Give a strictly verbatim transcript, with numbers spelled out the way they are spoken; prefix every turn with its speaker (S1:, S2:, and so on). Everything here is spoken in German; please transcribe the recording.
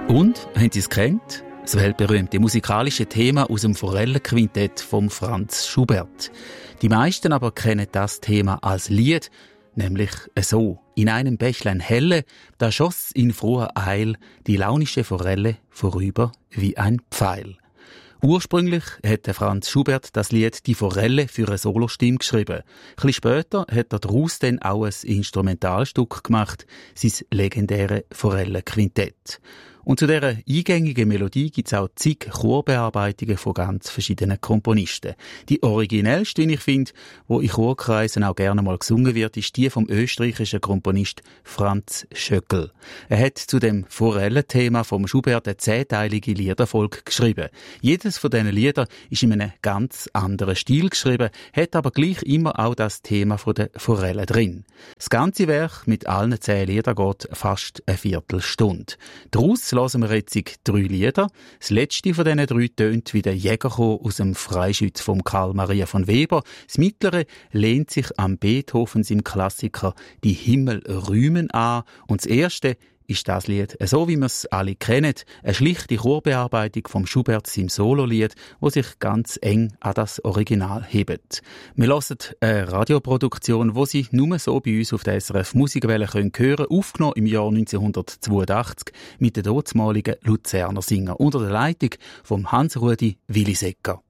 S1: Und, haben Sie es gekannt? Das weltberühmte musikalische Thema aus dem Forellenquintett von Franz Schubert. Die meisten aber kennen das Thema als Lied, nämlich so. In einem Bächlein helle, da schoss in froher Eil die launische Forelle vorüber wie ein Pfeil. Ursprünglich hat Franz Schubert das Lied «Die Forelle» für eine Solostimme geschrieben. Ein bisschen später hat er daraus dann auch ein Instrumentalstück gemacht, sein legendäre Forellenquintett. Und zu dieser eingängigen Melodie gibt es auch zig Chorbearbeitungen von ganz verschiedenen Komponisten. Die originellste, wie ich finde, wo in Chorkreisen auch gerne mal gesungen wird, ist die vom österreichischen Komponist Franz Schöckel. Er hat zu dem Forellenthema vom Schubert eine zehnteilige Liederfolge geschrieben. Jedes von diesen Liedern ist in einem ganz anderen Stil geschrieben, hat aber gleich immer auch das Thema von der Forelle drin. Das ganze Werk mit allen zehn Liedern geht fast eine Viertelstunde. Daraus hören wir jetzt drei Lieder. Das letzte von diesen drei tönt wie der Jägerchor aus dem Freischütz von Karl Maria von Weber. Das mittlere lehnt sich an Beethovens im Klassiker «Die Himmel rühmen» an. Und das erste ist das Lied, so wie wir es alle kennen, eine schlichte Chorbearbeitung vom Schubert im Sololied, wo sich ganz eng an das Original hebt. Wir hören eine Radioproduktion, wo Sie nur so bei uns auf der S R F Musikwelle hören können, aufgenommen im Jahr neunzehnhundertzweiundachtzig mit den dortmaligen Luzerner Singer unter der Leitung von Hans-Rudi Willisecker.